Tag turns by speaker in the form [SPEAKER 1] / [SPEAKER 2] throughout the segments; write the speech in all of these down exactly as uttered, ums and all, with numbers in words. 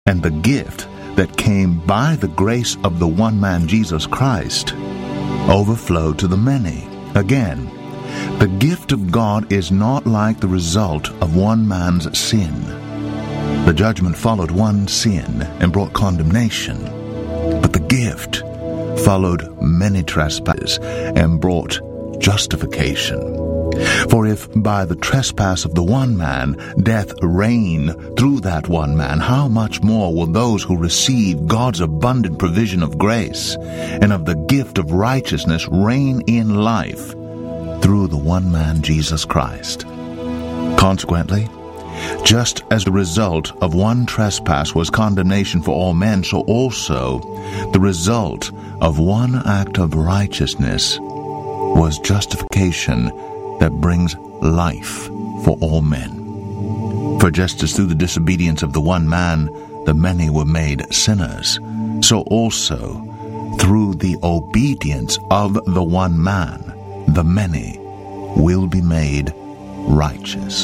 [SPEAKER 1] and the gift that came by the grace of the one man Jesus Christ overflowed to the many. Again, the gift of God is not like the result of one man's sin. The judgment followed one sin and brought condemnation, but the gift followed many trespasses and brought justification. For if by the trespass of the one man death reigned through that one man, how much more will those who receive God's abundant provision of grace and of the gift of righteousness reign in life through the one man Jesus Christ? Consequently, just as the result of one trespass was condemnation for all men, so also the result of one act of righteousness was justification that brings life for all men. For just as through the disobedience of the one man the many were made sinners, so also through the obedience of the one man the many will be made righteous.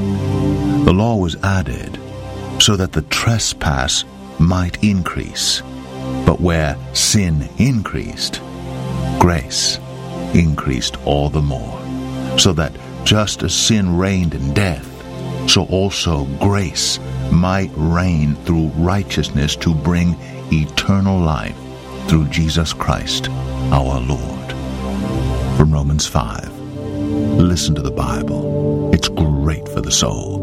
[SPEAKER 1] The law was added so that the trespass might increase, but where sin increased, grace increased all the more, so that just as sin reigned in death, so also grace might reign through righteousness to bring eternal life through Jesus Christ our Lord. From Romans five. Listen to the Bible. It's great for the soul.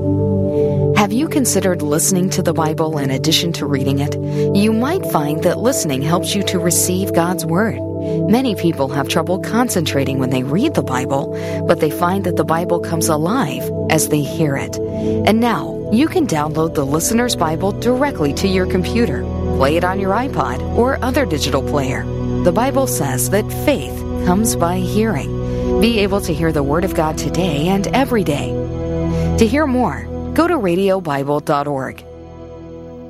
[SPEAKER 2] Have you considered listening to the Bible in addition to reading it? You might find that listening helps you to receive God's Word. Many people have trouble concentrating when they read the Bible, but they find that the Bible comes alive as they hear it. And now, you can download the Listener's Bible directly to your computer, play it on your iPod or other digital player. The Bible says that faith comes by hearing. Be able to hear the Word of God today and every day. To hear more, go to radio bible dot org.